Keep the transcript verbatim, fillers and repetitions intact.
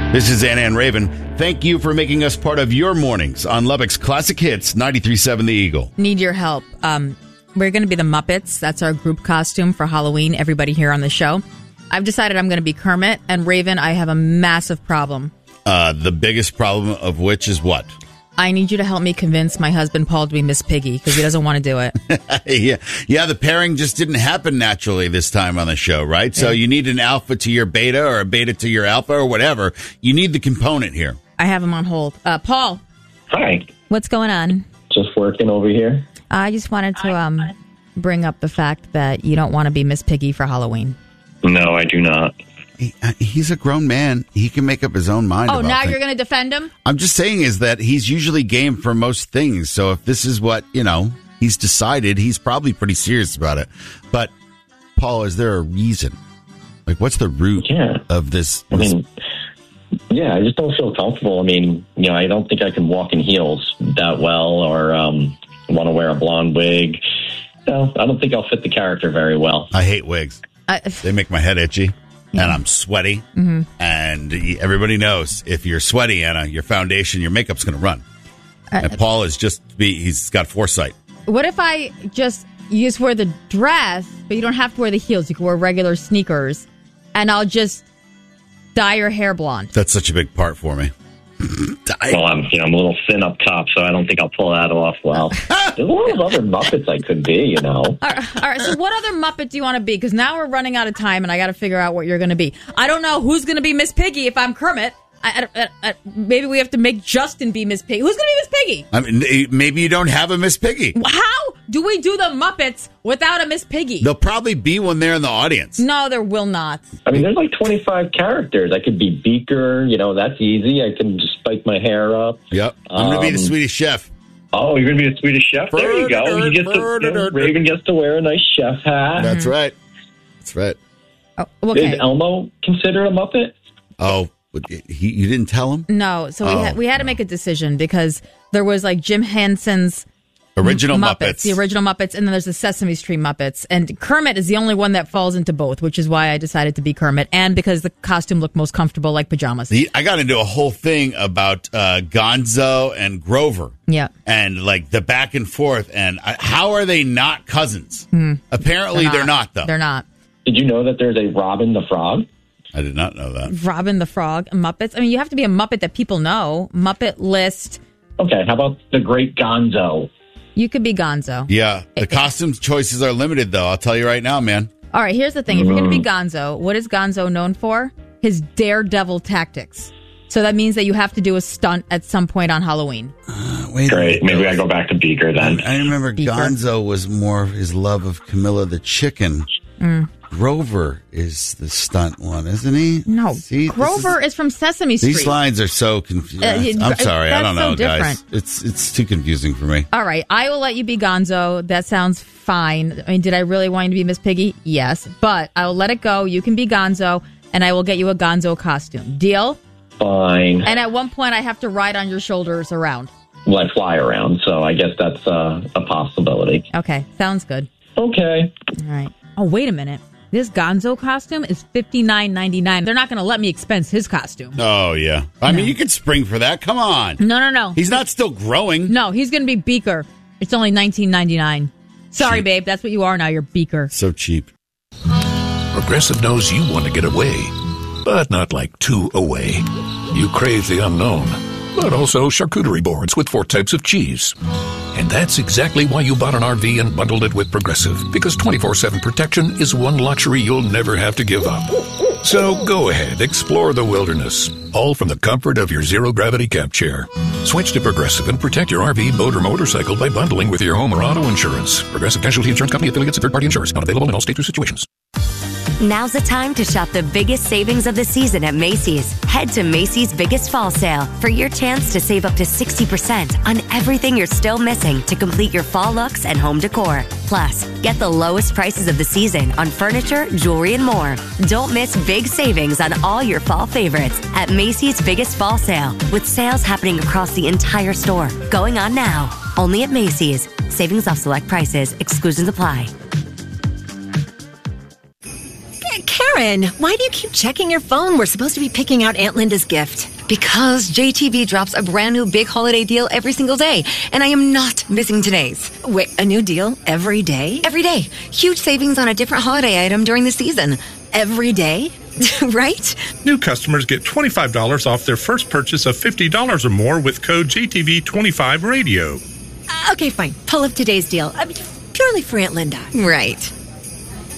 This is Anna and Raven. Thank you for making us part of your mornings on Lubbock's Classic Hits ninety-three point seven The Eagle. Need your help. Um, we're going to be the Muppets. That's our group costume for Halloween, everybody here on the show. I've decided I'm going to be Kermit. And Raven, I have a massive problem. Uh, the biggest problem of which is what? I need you to help me convince my husband, Paul, to be Miss Piggy, because he doesn't want to do it. yeah, yeah. The pairing just didn't happen naturally this time on the show, right? So Yeah. you need an alpha to your beta or a beta to your alpha or whatever. You need the component here. I have him on hold. Uh, Paul, Hi. what's going on? Just working over here. I just wanted to um, bring up the fact that you don't want to be Miss Piggy for Halloween. No, I do not. He, uh, he's a grown man. He can make up his own mind. Oh, about now things. you're going to defend him? I'm just saying is that he's usually game for most things. So if this is what, you know, he's decided, he's probably pretty serious about it. But, Paul, is there a reason? Like, what's the root Yeah. of this? I mean, yeah, I just don't feel comfortable. I mean, you know, I don't think I can walk in heels that well or um, want to wear a blonde wig. No, I don't think I'll fit the character very well. I hate wigs. I, They make my head itchy. Yeah. And I'm sweaty. Mm-hmm. And everybody knows if you're sweaty, Anna, your foundation, your makeup's going to run. Uh, and Paul is just, be, he's got foresight. what if I just, you just wear the dress, but you don't have to wear the heels. You can wear regular sneakers, and I'll just dye your hair blonde. That's such a big part for me. Well, I'm, you know, I'm a little thin up top, so I don't think I'll pull that off well. There's a lot of other Muppets I could be, you know. All right, all right, so what other Muppet do you want to be? Because now we're running out of time, and I got to figure out what you're going to be. I don't know who's going to be Miss Piggy if I'm Kermit. I, I, I, I, maybe we have to make Justin be Miss Piggy. Who's going to be Miss Piggy? I mean, maybe you don't have a Miss Piggy. How do we do the Muppets without a Miss Piggy? There'll probably be one there in the audience. No, there will not. I mean, there's like twenty-five characters. I could be Beaker, you know, that's easy. I can just spike my hair up. Yep. I'm going to be the Um, Swedish chef. Oh, you're going to be the Swedish chef? There you go. You get to, you know, Raven gets to wear a nice chef hat. That's right. That's right. Oh, okay. Is Elmo considered a Muppet? Oh, but he, you didn't tell him? No, so we, Oh, had, we had to no. make a decision because there was like Jim Henson's Original Muppets, Muppets. the original Muppets, and then there's the Sesame Street Muppets. And Kermit is the only one that falls into both, which is why I decided to be Kermit, and because the costume looked most comfortable like pajamas. The- I got into a whole thing about uh, Gonzo and Grover. Yeah. And like the back and forth. And uh, how are they not cousins? Apparently they're not, though. They're not. Did you know that there's a Robin the Frog? I did not know that. Robin the Frog, Muppets. I mean, you have to be a Muppet that people know. Muppet List. Okay, how about the Great Gonzo? You could be Gonzo. Yeah. The costume choices are limited, though. I'll tell you right now, man. All right, here's the thing. If you're going to be Gonzo, what is Gonzo known for? His daredevil tactics. So that means that you have to do a stunt at some point on Halloween. Wait Great. Maybe I go back to Beaker then. I remember Beaker. Gonzo was more of his love of Camilla the chicken. Mm. Grover is the stunt one, isn't he? No, See, this Grover is- is, from Sesame Street. These lines are so confusing. Uh, it- I'm sorry. I that's don't know, so guys. different. It's it's too confusing for me. All right, I will let you be Gonzo. That sounds fine. I mean, did I really want you to be Miss Piggy? Yes, but I will let it go. You can be Gonzo, and I will get you a Gonzo costume. Deal? Fine. And at one point, I have to ride on your shoulders around. Well, I fly around, so I guess that's uh, a possibility. Okay, sounds good. Okay. All right. Oh, wait a minute. This Gonzo costume is fifty-nine ninety-nine. They're not going to let me expense his costume. Oh, yeah. I mean, you can spring for that. Come on. No, no, no. He's not still growing. No, he's going to be Beaker. It's only nineteen ninety-nine. Sorry, Cheap. babe. That's what you are now. You're Beaker. So cheap. Progressive knows you want to get away, but not like too away. You crave the unknown, but also charcuterie boards with four types of cheese. And that's exactly why you bought an R V and bundled it with Progressive, because twenty-four seven protection is one luxury you'll never have to give up. So go ahead, explore the wilderness, all from the comfort of your zero-gravity camp chair. Switch to Progressive and protect your R V, boat, or motorcycle by bundling with your home or auto insurance. Progressive Casualty Insurance Company, affiliates, and third-party insurers. Not available in all states or situations. Now's the time to shop the biggest savings of the season at Macy's. Head to Macy's Biggest Fall Sale for your chance to save up to sixty percent on everything you're still missing to complete your fall looks and home decor. Plus, get the lowest prices of the season on furniture, jewelry, and more. Don't miss big savings on all your fall favorites at Macy's Biggest Fall Sale, with sales happening across the entire store. Going on now. Only at Macy's. Savings off select prices. Exclusions apply. Karen, why do you keep checking your phone? We're supposed to be picking out Aunt Linda's gift. Because J T V drops a brand new big holiday deal every single day, and I am not missing today's. Wait, a new deal every day? Every day. Huge savings on a different holiday item during the season. Every day? Right? New customers get twenty-five dollars off their first purchase of fifty dollars or more with code J T V twenty-five radio. Uh, okay, fine. Pull up today's deal. I mean, purely for Aunt Linda. Right.